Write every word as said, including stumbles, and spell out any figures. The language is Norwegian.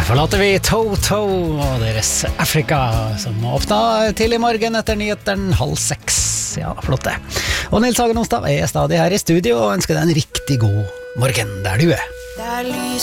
forlater vi Toto og deres Afrika, som åpnet til i morgen etter nyheten halv seks. Ja, flott det. Og Nils Hagen Onsdag er stadig her i studio og ønsker deg en riktig god morgen der du er. Det er lys